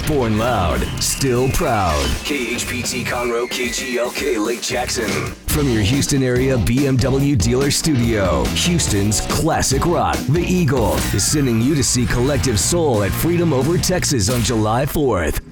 Born loud, still proud. KHPT Conroe, KGLK Lake Jackson. From your Houston area BMW dealer studio, Houston's classic rock, The Eagle, is sending you to see Collective Soul at Freedom Over Texas on July 4th.